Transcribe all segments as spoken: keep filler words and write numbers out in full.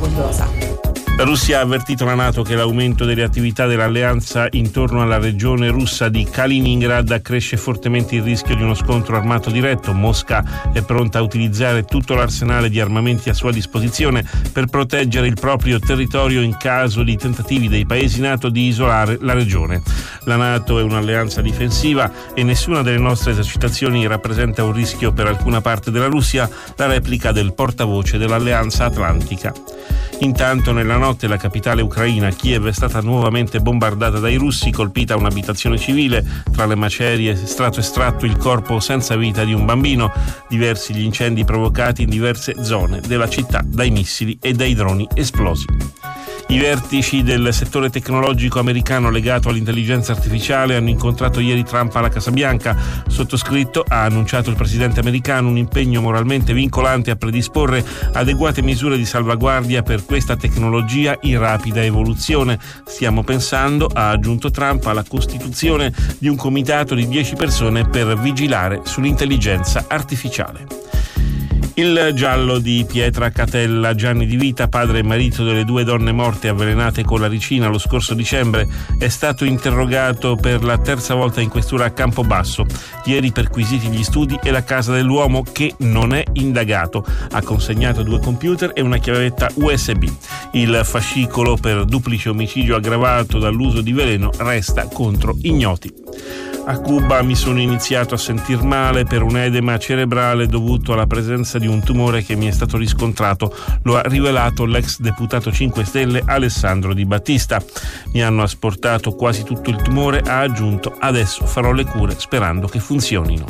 Rosa. La Russia ha avvertito la NATO che l'aumento delle attività dell'alleanza intorno alla regione russa di Kaliningrad accresce fortemente il rischio di uno scontro armato diretto. Mosca è pronta a utilizzare tutto l'arsenale di armamenti a sua disposizione per proteggere il proprio territorio in caso di tentativi dei paesi NATO di isolare la regione. La NATO è un'alleanza difensiva e nessuna delle nostre esercitazioni rappresenta un rischio per alcuna parte della Russia, la replica del portavoce dell'Alleanza Atlantica. Intanto nella notte la capitale ucraina, Kiev, è stata nuovamente bombardata dai russi, colpita un'abitazione civile, tra le macerie è stato estratto il corpo senza vita di un bambino, diversi gli incendi provocati in diverse zone della città dai missili e dai droni esplosi. I vertici del settore tecnologico americano legato all'intelligenza artificiale hanno incontrato ieri Trump alla Casa Bianca. Sottoscritto, ha annunciato il presidente americano, un impegno moralmente vincolante a predisporre adeguate misure di salvaguardia per questa tecnologia in rapida evoluzione. Stiamo pensando, ha aggiunto Trump, alla costituzione di un comitato di dieci persone per vigilare sull'intelligenza artificiale. Il giallo di Pietra Catella. Gianni Di Vita, padre e marito delle due donne morte avvelenate con la ricina lo scorso dicembre, è stato interrogato per la terza volta in questura a Campobasso. Ieri perquisiti gli studi e la casa dell'uomo, che non è indagato. Ha consegnato due computer e una chiavetta U S B. Il fascicolo per duplice omicidio aggravato dall'uso di veleno resta contro ignoti. A Cuba mi sono iniziato a sentir male per un edema cerebrale dovuto alla presenza di un tumore che mi è stato riscontrato, lo ha rivelato l'ex deputato cinque Stelle Alessandro Di Battista. Mi hanno asportato quasi tutto il tumore, ha aggiunto, adesso farò le cure sperando che funzionino.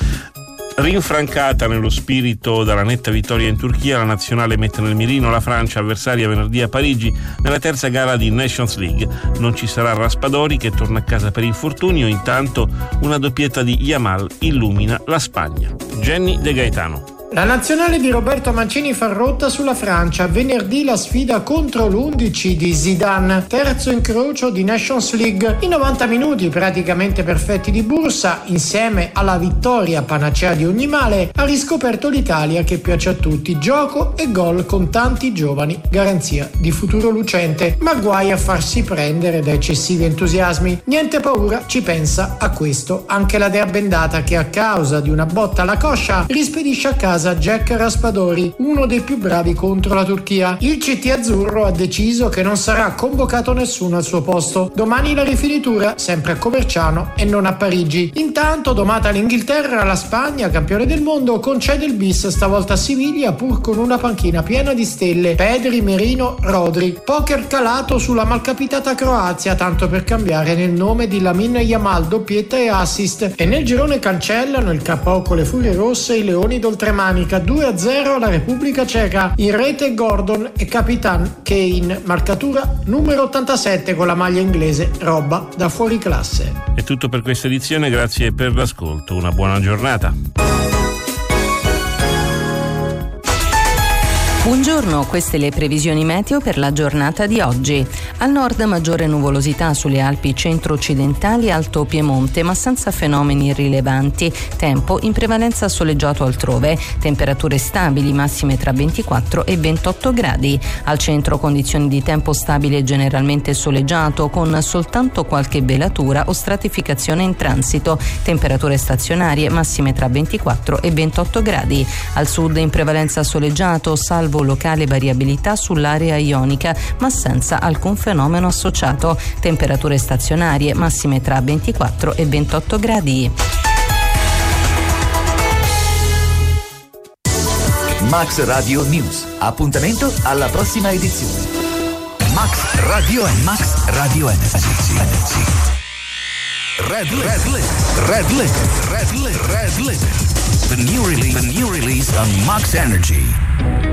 Rinfrancata nello spirito dalla netta vittoria in Turchia, la nazionale mette nel mirino la Francia, avversaria venerdì a Parigi nella terza gara di Nations League. Non ci sarà Raspadori, che torna a casa per infortunio. Intanto una doppietta di Yamal illumina la Spagna. Jenny De Gaetano. La nazionale di Roberto Mancini fa rotta sulla Francia. Venerdì la sfida contro l'undici di Zidane, terzo incrocio di Nations League. I novanta minuti praticamente perfetti di Bursa, insieme alla vittoria panacea di ogni male, ha riscoperto l'Italia che piace a tutti. Gioco e gol con tanti giovani, garanzia di futuro lucente, ma guai a farsi prendere da eccessivi entusiasmi. Niente paura, ci pensa a questo anche la dea bendata, che a causa di una botta alla coscia rispedisce a casa Jack Raspadori, uno dei più bravi contro la Turchia. Il C T azzurro ha deciso che non sarà convocato nessuno al suo posto. Domani la rifinitura, sempre a Coverciano e non a Parigi. Intanto, domata l'Inghilterra, la Spagna, campione del mondo, concede il bis, stavolta a Siviglia, pur con una panchina piena di stelle: Pedri, Merino, Rodri. Poker calato sulla malcapitata Croazia, tanto per cambiare nel nome di Lamine Yamal, doppietta e assist. E nel girone cancellano il K O con le Furie Rosse e i Leoni d'Oltremanica, due a zero alla Repubblica Ceca. In rete Gordon e Capitan Kane, marcatura numero ottantasette con la maglia inglese, roba da fuori classe. È tutto per questa edizione, grazie per l'ascolto, una buona giornata. Buongiorno, queste le previsioni meteo per la giornata di oggi. Al nord maggiore nuvolosità sulle Alpi centro-occidentali e Alto Piemonte, ma senza fenomeni rilevanti. Tempo in prevalenza soleggiato altrove. Temperature stabili, massime tra ventiquattro e ventotto gradi. Al centro condizioni di tempo stabile e generalmente soleggiato, con soltanto qualche velatura o stratificazione in transito. Temperature stazionarie, massime tra ventiquattro e ventotto gradi. Al sud in prevalenza soleggiato, salvo locale variabilità sull'area ionica, ma senza alcun fenomeno associato. Temperature stazionarie, massime tra ventiquattro e ventotto gradi. Max Radio News. Appuntamento alla prossima edizione. Max Radio Max Radio Energy. Red Lit. Red Lit. Red Lit. Red Lit. The new release. The new release on Max Energy.